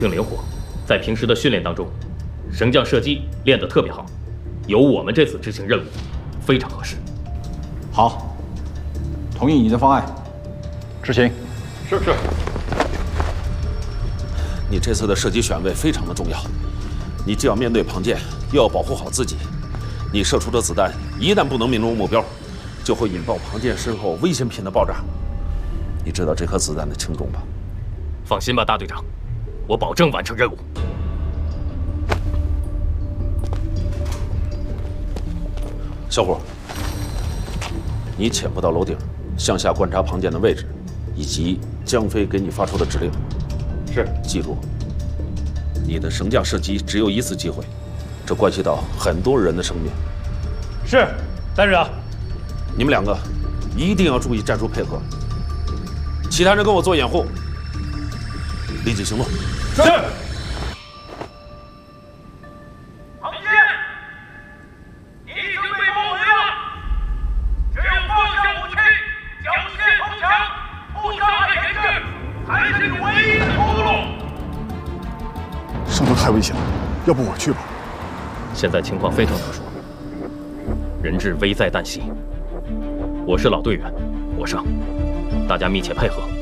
更灵活，在平时的训练当中，神将射击练得特别好，由我们这次执行任务，非常合适。 好，同意你的方案，执行。 是。你这次的射击选位非常的重要，你既要面对庞剑，又要保护好自己。你射出的子弹一旦不能命中目标，就会引爆庞剑身后危险品的爆炸。你知道这颗子弹的轻重吧？ 放心吧，大队长，我保证完成任务。 小伙，你潜伏到楼顶，向下观察庞剑的位置，以及江飞给你发出的指令。 是。 记住，你的神将射击只有一次机会，这关系到很多人的生命。 是，大队长。 你们两个一定要注意战术配合，其他人跟我做掩护，立即行动。 是。 庞剑，你已经被包围了，只有放下武器，缴械投降，不伤害人质，才是你唯一的出路。 上头太危险了，要不我去吧？ 现在情况非常特殊，人质危在旦夕。我是老队员，我上，大家密切配合。